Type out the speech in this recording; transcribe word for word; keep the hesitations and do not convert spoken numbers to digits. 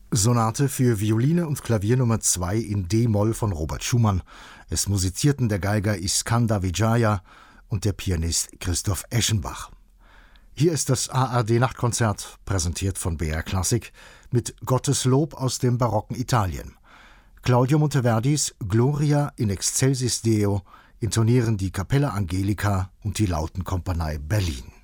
Sonate für Violine und Klavier Nummer zwei in D-Moll von Robert Schumann. Es musizierten der Geiger Iskandar Vijaya und der Pianist Christoph Eschenbach. Hier ist das A R D-Nachtkonzert, präsentiert von B R Klassik, mit Gottes Lob aus dem barocken Italien. Claudio Monteverdis Gloria in excelsis Deo intonieren die Capella Angelica und die Lautenkompanie Berlin.